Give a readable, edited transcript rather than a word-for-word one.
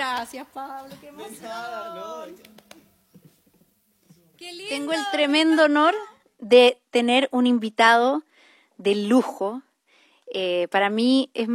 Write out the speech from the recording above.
Gracias, Pablo, qué emoción. Nada, no. Qué lindo. Tengo el tremendo honor de tener un invitado de lujo. Para mí es